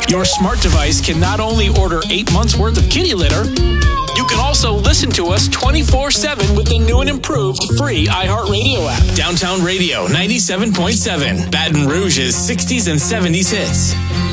Your smart device can not only order 8 months worth of kitty litter, you can also listen to us 24/7 with the new and improved free iHeartRadio app. Downtown Radio 97.7, Baton Rouge's 60s and 70s hits.